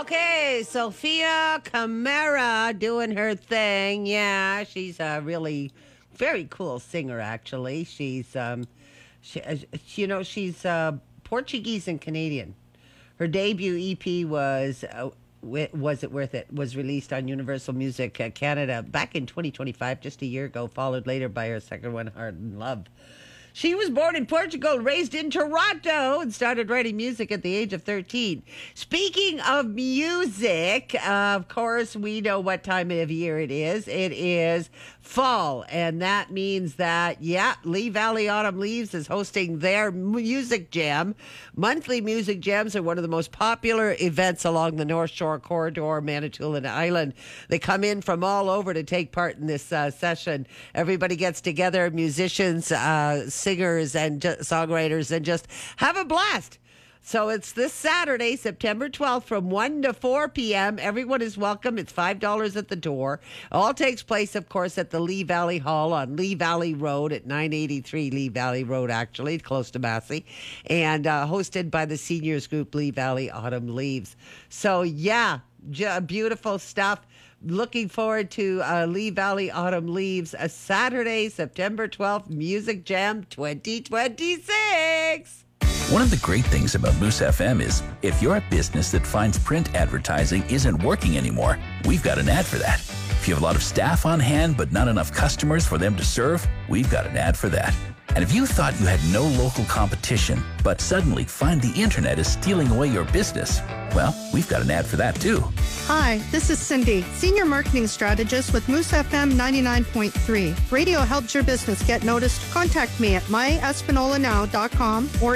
Okay, Sophia Camara doing her thing. Yeah, she's a really very cool singer. Actually, she's she's Portuguese and Canadian. Her debut EP was Was It Worth It? Was released on Universal Music Canada back in 2025, just a year ago. Followed later by her second one, Heart and Love. She was born in Portugal, raised in Toronto, and started writing music at the age of 13. Speaking of music, of course, we know what time of year it is. It is fall, and that means that, Lee Valley Autumn Leaves is hosting their music jam. Monthly music jams are one of the most popular events along the North Shore Corridor, Manitoulin Island. They come in from all over to take part in this session. Everybody gets together, musicians, singers and songwriters, and just have a blast. So it's this Saturday, September 12th from 1 to 4 p.m. Everyone is welcome. It's $5 at the door. All takes place, of course, at the Lee Valley Hall on Lee Valley Road at 983 Lee Valley Road, actually, close to Massey, and hosted by the seniors group Lee Valley Autumn Leaves. So, beautiful stuff. Looking forward to Lee Valley Autumn Leaves, a Saturday, September 12th, Music Jam 2026. One of the great things about Moose FM is if you're a business that finds print advertising isn't working anymore, we've got an ad for that. If you have a lot of staff on hand but not enough customers for them to serve, we've got an ad for that. And if you thought you had no local competition, but suddenly find the internet is stealing away your business, well, we've got an ad for that too. Hi, this is Cindy, Senior Marketing Strategist with Moose FM 99.3. Radio helps your business get noticed. Contact me at myespinolanow.com or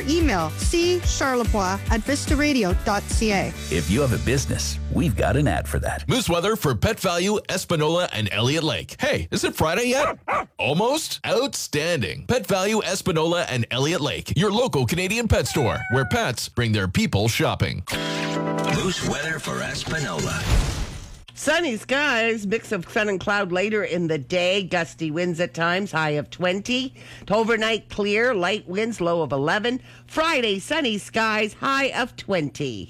emailccharlebois@vistaradio.ca. If you have a business, we've got an ad for that. Moose weather for Pet Value, Espanola, and Elliott Lake. Hey, is it Friday yet? Almost? Outstanding. Pet Value, Espanola, and Elliott Lake, your local Canadian pet store, where pets bring their people shopping. Moose weather for Espanola. Sunny skies, mix of sun and cloud later in the day. Gusty winds at times, high of 20. Overnight clear, light winds, low of 11. Friday, sunny skies, high of 20.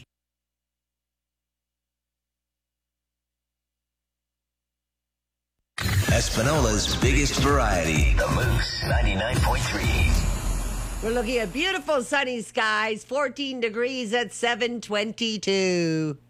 Espanola's biggest variety. The Moose 99.3. We're looking at beautiful sunny skies, 14 degrees at 7:22.